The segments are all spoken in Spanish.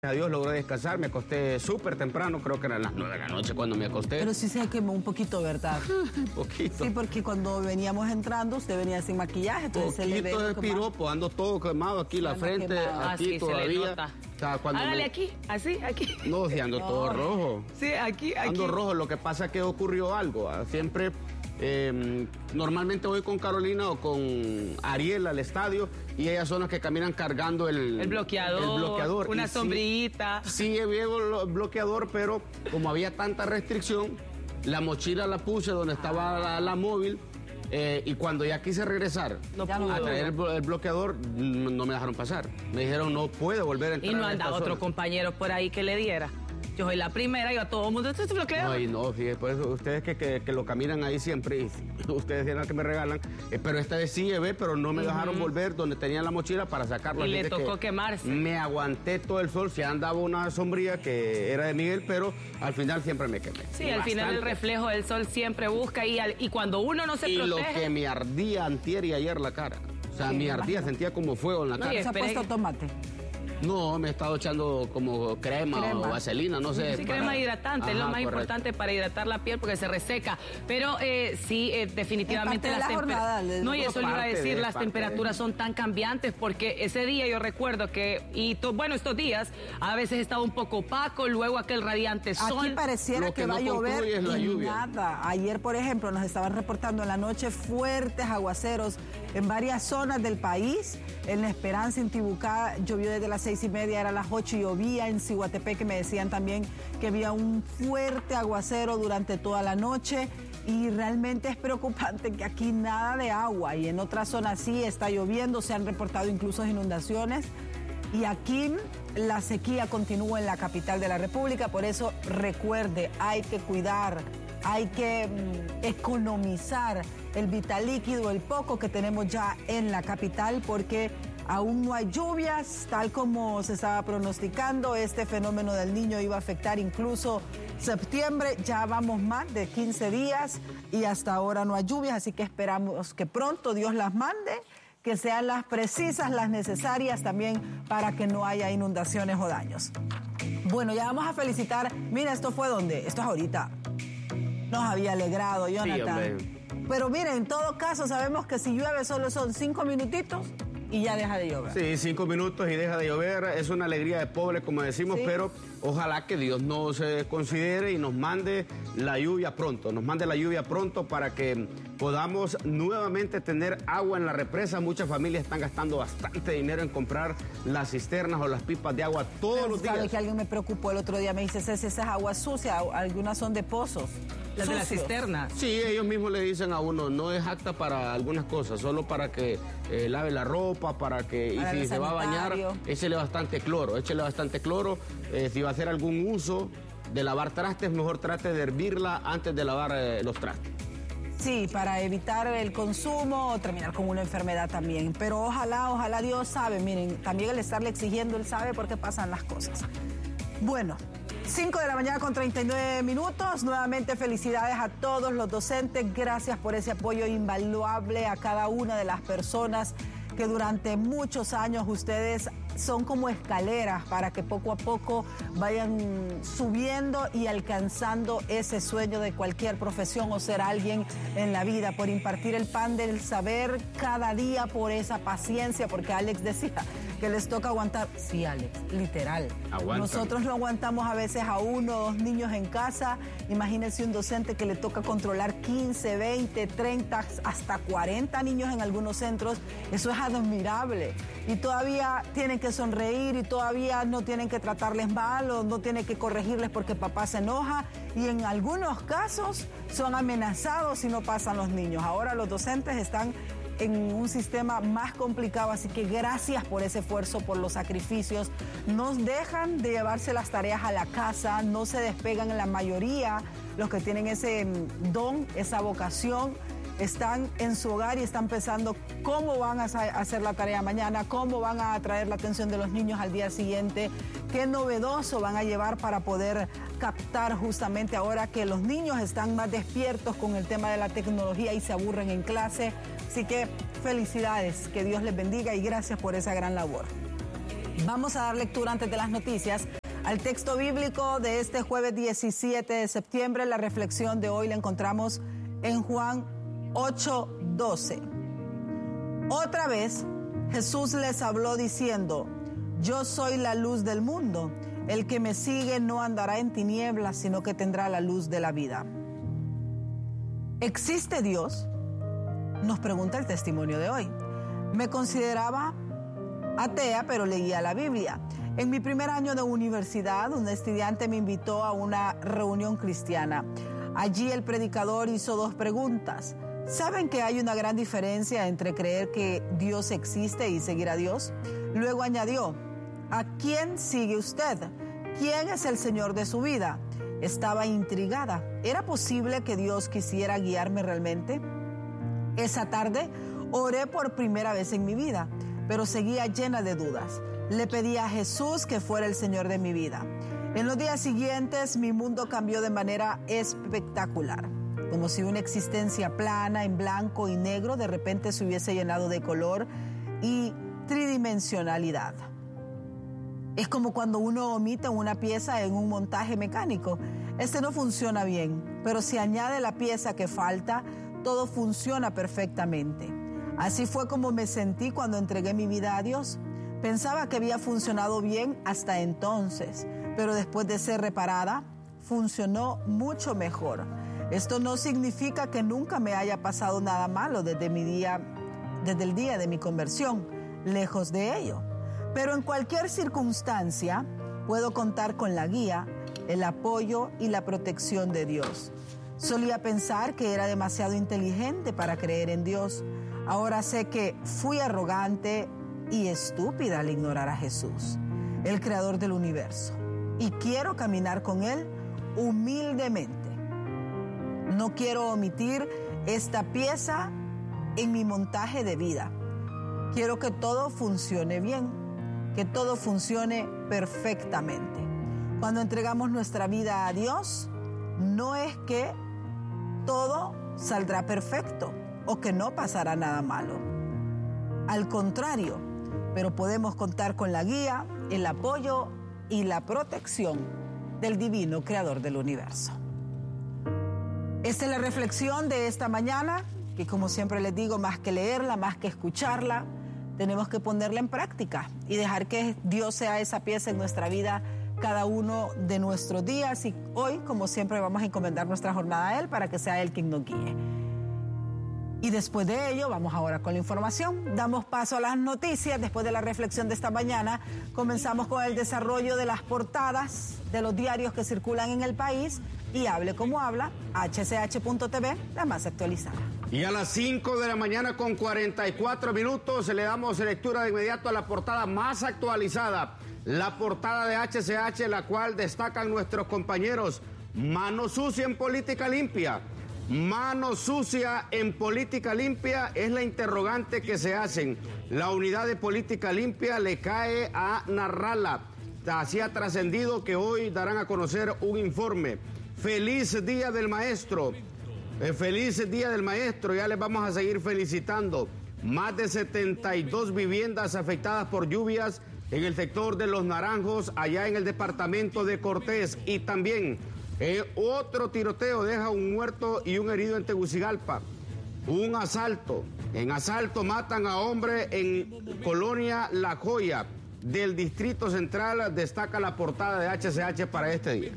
A Dios logré descansar, me acosté súper temprano, creo que eran las 9 de la noche cuando me acosté. Pero sí se quemó un poquito, ¿verdad? Un poquito. Sí, porque cuando veníamos entrando, usted venía sin maquillaje, entonces se le ve de piropo, ando todo quemado aquí, la frente, aquí todavía. O sea, hágale aquí, así, aquí. No, si ando todo rojo. Sí, aquí. Ando rojo, lo que pasa es que ocurrió algo. Siempre, normalmente voy con Carolina o con Ariel al estadio y ellas son las que caminan cargando el bloqueador. Una sombrillita. Sí, llevo el bloqueador, pero como había tanta restricción, la mochila la puse donde estaba la móvil. Y cuando ya quise regresar a traer el bloqueador, no me dejaron pasar. Me dijeron, no puedo volver a entrar. Y no anda otro compañero por ahí que le diera. Yo soy la primera, yo a todo el mundo este bloqueador. No, y no, fíjate, pues ustedes que lo caminan ahí siempre, y ustedes tienen que me regalan, pero esta vez sí llevé, pero no me dejaron volver donde tenía la mochila para sacarlo. Y le tocó quemarse. Me aguanté todo el sol, si andaba una sombrilla que era de Miguel, pero al final siempre me quemé. Sí, al final el reflejo del sol siempre busca y cuando uno no se protege... Y lo que me ardía antier y ayer la cara. O sea, me ardía, sentía como fuego en la cara. ¿Se ha puesto tomate? No, me he estado echando como crema o vaselina, no sé. Sí, crema hidratante, es lo más importante para hidratar la piel porque se reseca. Pero sí, definitivamente las temperaturas... No, y eso le iba a decir, las temperaturas son tan cambiantes porque ese día yo recuerdo que, bueno, estos días, a veces estaba un poco opaco, luego aquel radiante sol. Aquí pareciera que va a llover y nada. Ayer, por ejemplo, nos estaban reportando en la noche fuertes aguaceros en varias zonas del país. En La Esperanza, en Tibucá, llovió desde las 6:30, era las 8 y llovía. En Ciguatepeque me decían también que había un fuerte aguacero durante toda la noche. Y realmente es preocupante que aquí nada de agua. Y en otras zonas sí está lloviendo, se han reportado incluso inundaciones. Y aquí la sequía continúa en la capital de la República. Por eso recuerde, hay que cuidar, hay que economizar el vital líquido, el poco que tenemos ya en la capital, porque aún no hay lluvias, tal como se estaba pronosticando. Este fenómeno del Niño iba a afectar incluso septiembre, ya vamos más de 15 días y hasta ahora no hay lluvias, así que esperamos que pronto Dios las mande, que sean las precisas, las necesarias también para que no haya inundaciones o daños. Bueno, ya vamos a felicitar. Mira, esto fue donde, esto es ahorita. Nos había alegrado, Jonathan. Sí, pero mire, en todo caso sabemos que si llueve solo son 5 minutitos y ya deja de llover. Sí, 5 minutos y deja de llover. Es una alegría de pobre, como decimos, sí. Pero ojalá que Dios nos considere y nos mande la lluvia pronto. Nos mande la lluvia pronto para que podamos nuevamente tener agua en la represa. Muchas familias están gastando bastante dinero en comprar las cisternas o las pipas de agua todos los días. ¿Sabe que alguien me preocupó el otro día? Me dice, Ceci, esas aguas sucias, algunas son de pozos. Las de la cisterna. Sí, ellos mismos le dicen a uno, no es apta para algunas cosas, solo para que lave la ropa, para que, y si se va a bañar, échele bastante cloro. Si va a hacer algún uso de lavar trastes, mejor trate de hervirla antes de lavar los trastes. Sí, para evitar el consumo o terminar con una enfermedad también. Pero ojalá Dios sabe, miren, también el estarle exigiendo, Él sabe por qué pasan las cosas. Bueno, 5 de la mañana con 39 minutos. Nuevamente felicidades a todos los docentes. Gracias por ese apoyo invaluable a cada una de las personas que durante muchos años ustedes son como escaleras para que poco a poco vayan subiendo y alcanzando ese sueño de cualquier profesión o ser alguien en la vida, por impartir el pan del saber cada día, por esa paciencia, porque Alex decía que les toca aguantar. Sí, Alex, literal. Aguantan. Nosotros no aguantamos a veces a 1 o 2 niños en casa. Imagínense un docente que le toca controlar 15, 20, 30, hasta 40 niños en algunos centros. Eso es admirable. Y todavía tienen que sonreír y todavía no tienen que tratarles mal o no tienen que corregirles porque papá se enoja. Y en algunos casos son amenazados si no pasan los niños. Ahora los docentes están en un sistema más complicado, así que gracias por ese esfuerzo, por los sacrificios. No dejan de llevarse las tareas a la casa, no se despegan en la mayoría, los que tienen ese don, esa vocación, están en su hogar y están pensando cómo van a hacer la tarea mañana, cómo van a atraer la atención de los niños al día siguiente, qué novedoso van a llevar para poder captar justamente ahora que los niños están más despiertos con el tema de la tecnología y se aburren en clase. Así que felicidades, que Dios les bendiga y gracias por esa gran labor. Vamos a dar lectura antes de las noticias al texto bíblico de este jueves 17 de septiembre. La reflexión de hoy la encontramos en Juan 8:12. Otra vez Jesús les habló diciendo: yo soy la luz del mundo. El que me sigue no andará en tinieblas, sino que tendrá la luz de la vida. ¿Existe Dios? Nos pregunta el testimonio de hoy. Me consideraba atea, pero leía la Biblia. En mi primer año de universidad, un estudiante me invitó a una reunión cristiana. Allí el predicador hizo 2 preguntas. ¿Saben que hay una gran diferencia entre creer que Dios existe y seguir a Dios? Luego añadió: ¿a quién sigue usted? ¿Quién es el Señor de su vida? Estaba intrigada. ¿Era posible que Dios quisiera guiarme realmente? Esa tarde oré por primera vez en mi vida, pero seguía llena de dudas. Le pedí a Jesús que fuera el Señor de mi vida. En los días siguientes mi mundo cambió de manera espectacular, como si una existencia plana en blanco y negro de repente se hubiese llenado de color y tridimensionalidad. Es como cuando uno omite una pieza en un montaje mecánico. Este no funciona bien, pero si añade la pieza que falta, todo funciona perfectamente. Así fue como me sentí cuando entregué mi vida a Dios. Pensaba que había funcionado bien hasta entonces, pero después de ser reparada, funcionó mucho mejor. Esto no significa que nunca me haya pasado nada malo desde el día de mi conversión, lejos de ello. Pero en cualquier circunstancia puedo contar con la guía, el apoyo y la protección de Dios. Solía pensar que era demasiado inteligente para creer en Dios. Ahora sé que fui arrogante y estúpida al ignorar a Jesús, el creador del universo. Y quiero caminar con Él humildemente. No quiero omitir esta pieza en mi montaje de vida. Quiero que todo funcione bien, que todo funcione perfectamente. Cuando entregamos nuestra vida a Dios, no es que todo saldrá perfecto o que no pasará nada malo. Al contrario, pero podemos contar con la guía, el apoyo y la protección del divino creador del universo. Esta es la reflexión de esta mañana, que como siempre les digo, más que leerla, más que escucharla, tenemos que ponerla en práctica y dejar que Dios sea esa pieza en nuestra vida cada uno de nuestros días. Y hoy, como siempre, vamos a encomendar nuestra jornada a Él para que sea Él quien nos guíe. Y después de ello, vamos ahora con la información. Damos paso a las noticias. Después de la reflexión de esta mañana, comenzamos con el desarrollo de las portadas de los diarios que circulan en el país. Y hable como habla, hch.tv, la más actualizada. Y a las 5 de la mañana con 44 minutos le damos lectura de inmediato a la portada más actualizada. La portada de HCH, la cual destacan nuestros compañeros: mano sucia en política limpia. Mano sucia en política limpia es la interrogante que se hacen. La unidad de política limpia le cae a Narrala. Así ha trascendido que hoy darán a conocer un informe. Feliz Día del Maestro. Feliz Día del Maestro. Ya les vamos a seguir felicitando. Más de 72 viviendas afectadas por lluvias en el sector de Los Naranjos, allá en el departamento de Cortés. Y también otro tiroteo deja un muerto y un herido en Tegucigalpa. Un asalto. En asalto matan a hombre en Colonia La Joya del Distrito Central. Destaca la portada de HCH para este día.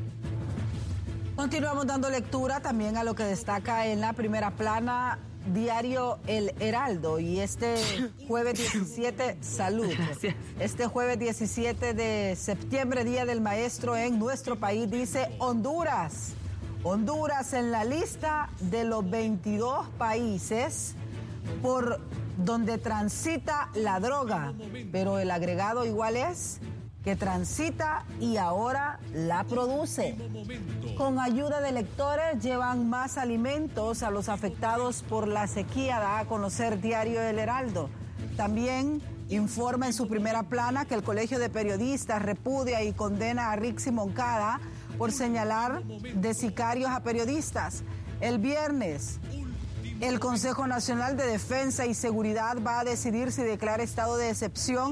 Continuamos dando lectura también a lo que destaca en la primera plana diario El Heraldo. Y este jueves 17, salud. Gracias. Este jueves 17 de septiembre, Día del Maestro en nuestro país, dice Honduras. Honduras en la lista de los 22 países por donde transita la droga. Pero el agregado igual es que transita y ahora la produce. Con ayuda de lectores llevan más alimentos a los afectados por la sequía, da a conocer diario El Heraldo. También informa en su primera plana que el Colegio de Periodistas repudia y condena a Rixi Moncada por señalar de sicarios a periodistas. El viernes, el Consejo Nacional de Defensa y Seguridad va a decidir si declara estado de excepción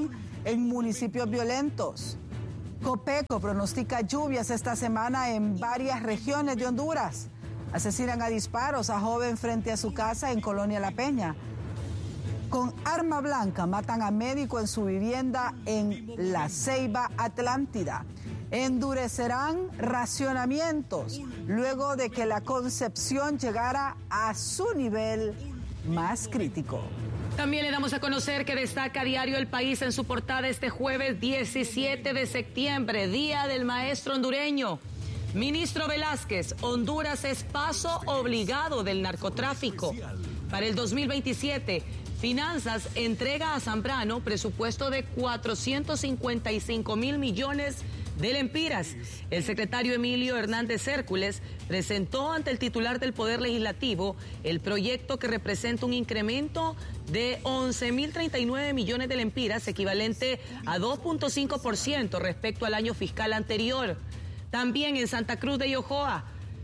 en municipios violentos. Copeco pronostica lluvias esta semana en varias regiones de Honduras. Asesinan a disparos a joven frente a su casa en Colonia La Peña. Con arma blanca matan a médico en su vivienda en La Ceiba, Atlántida. Endurecerán racionamientos luego de que la Concepción llegara a su nivel más crítico. También le damos a conocer que destaca Diario El País en su portada este jueves 17 de septiembre, Día del Maestro Hondureño. Ministro Velázquez, Honduras es paso obligado del narcotráfico. Para el 2027, Finanzas entrega a Zambrano presupuesto de 455.000 millones de lempiras. El secretario Emilio Hernández Hércules presentó ante el titular del Poder Legislativo el proyecto que representa un incremento de 11.039 millones de lempiras, equivalente a 2.5% respecto al año fiscal anterior. También en Santa Cruz de Yojoa,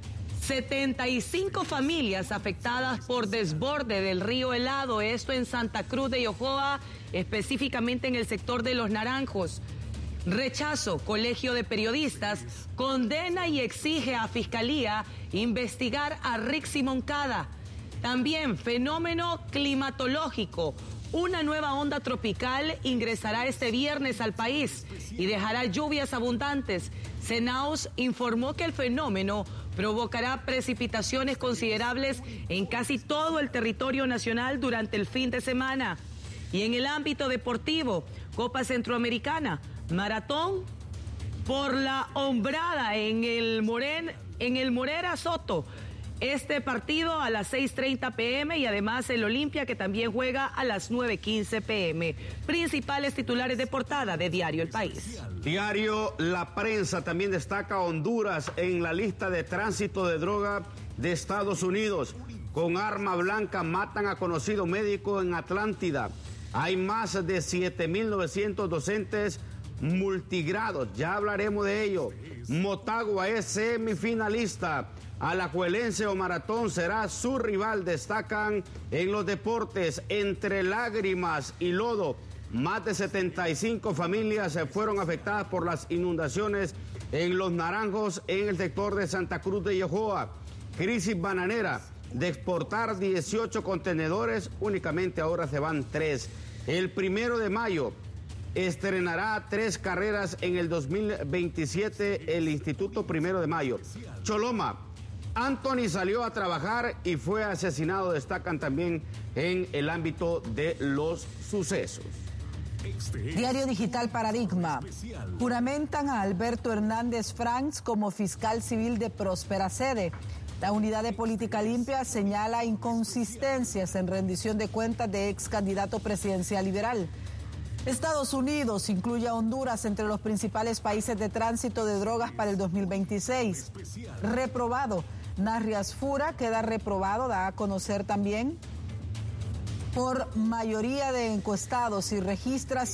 75 familias afectadas por desborde del río Helado, esto en Santa Cruz de Yojoa, específicamente en el sector de Los Naranjos. Rechazo, Colegio de Periodistas condena y exige a Fiscalía investigar a Rixi Moncada. También fenómeno climatológico. Una nueva onda tropical ingresará este viernes al país y dejará lluvias abundantes. Senaos informó que el fenómeno provocará precipitaciones considerables en casi todo el territorio nacional durante el fin de semana. Y en el ámbito deportivo, Copa Centroamericana, maratón por la hombrada en el Morera Soto. Este partido a las 6:30 p.m. y además el Olimpia, que también juega a las 9:15 p.m. Principales titulares de portada de Diario El País. Diario La Prensa también destaca Honduras en la lista de tránsito de droga de Estados Unidos. Con arma blanca matan a conocido médico en Atlántida. Hay más de 7.900 docentes multigrados, ya hablaremos de ello. Motagua es semifinalista. Alajuelense o Maratón será su rival, destacan en los deportes. Entre lágrimas y lodo, más de 75 familias fueron afectadas por las inundaciones en Los Naranjos, en el sector de Santa Cruz de Yojoa. Crisis bananera, de exportar 18 contenedores, únicamente ahora se van 3. El 1 de mayo estrenará 3 carreras en el 2027 el Instituto 1 de Mayo. Choloma, Anthony salió a trabajar y fue asesinado, destacan también en el ámbito de los sucesos. Diario Digital Paradigma. Juramentan a Alberto Hernández Franks como fiscal civil de Próspera Sede. La unidad de política limpia señala inconsistencias en rendición de cuentas de ex candidato presidencial liberal. Estados Unidos incluye a Honduras entre los principales países de tránsito de drogas para el 2026. Reprobado. Narrias Fura queda reprobado, da a conocer también por mayoría de encuestados y registra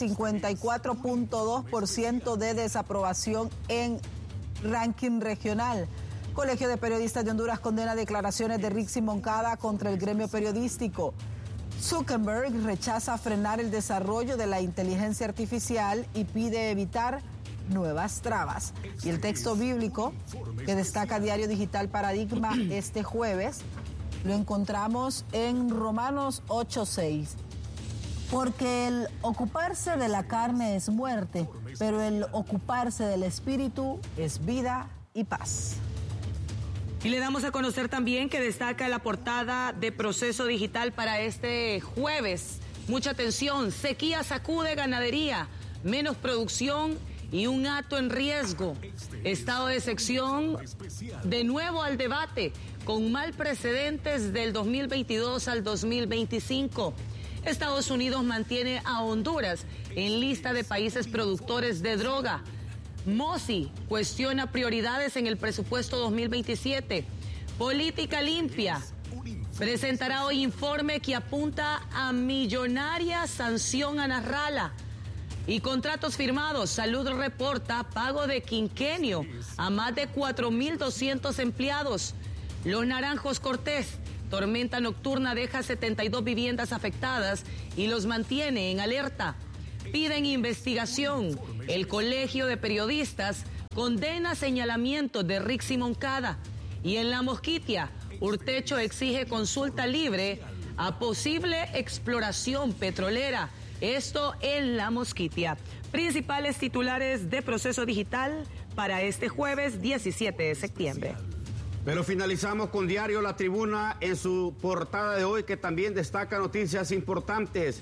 54.2% de desaprobación en ranking regional. Colegio de Periodistas de Honduras condena declaraciones de Rixi Moncada contra el gremio periodístico. Zuckerberg rechaza frenar el desarrollo de la inteligencia artificial y pide evitar nuevas trabas. Y el texto bíblico que destaca Diario Digital Paradigma este jueves lo encontramos en Romanos 8:6. Porque el ocuparse de la carne es muerte, pero el ocuparse del espíritu es vida y paz. Y le damos a conocer también que destaca la portada de Proceso Digital para este jueves. Mucha atención, sequía sacude ganadería, menos producción y un hato en riesgo. Estado de sección de nuevo al debate, con mal precedentes del 2022 al 2025. Estados Unidos mantiene a Honduras en lista de países productores de droga. Mossi cuestiona prioridades en el presupuesto 2027. Política limpia. Presentará hoy informe que apunta a millonaria sanción a Nasralla. Y contratos firmados. Salud reporta pago de quinquenio a más de 4.200 empleados. Los Naranjos Cortés. Tormenta nocturna deja 72 viviendas afectadas y los mantiene en alerta. piden investigación. El Colegio de Periodistas condena señalamientos de Rixi Moncada. Y en La Mosquitia, Urtecho exige consulta libre a posible exploración petrolera. Esto en La Mosquitia. Principales titulares de Proceso Digital para este jueves 17 de septiembre. Pero finalizamos con Diario La Tribuna en su portada de hoy, que también destaca noticias importantes.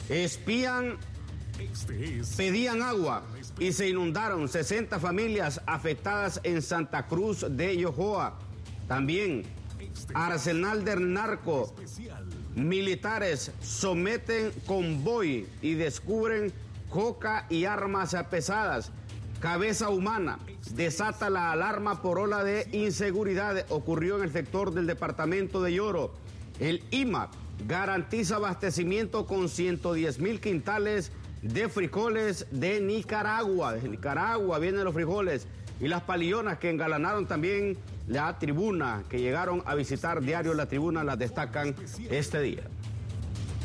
Pedían agua y se inundaron 60 familias afectadas en Santa Cruz de Yojoa. También arsenal del narco. Militares someten convoy y descubren coca y armas pesadas. Cabeza humana desata la alarma por ola de inseguridad. Ocurrió en el sector del departamento de Yoro. El IMA garantiza abastecimiento con 110,000 quintales de frijoles de Nicaragua. De Nicaragua vienen los frijoles. Y las palillonas que engalanaron también La Tribuna, que llegaron a visitar Diario La Tribuna, las destacan este día.